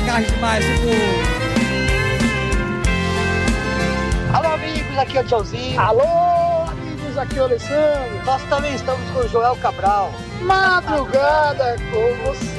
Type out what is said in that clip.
legais demais, tipo... Alô, amigos, aqui é o Tchauzinho. Alô, amigos, aqui é o Alessandro. Nós também estamos com o Joel Cabral. Madrugada com você.